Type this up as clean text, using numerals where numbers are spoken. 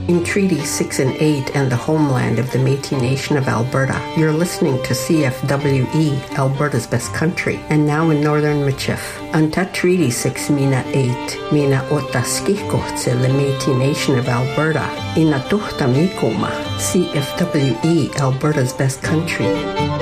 in Treaty 6 and 8 and the homeland of the Métis Nation of Alberta. You're listening to CFWE, Alberta's Best Country, and now in Northern Michif. Anta Treaty 6 Mina 8, Mina Otaskiko tse the Métis Nation of Alberta, Ina Tuhta Mikoma, CFWE, Alberta's Best Country.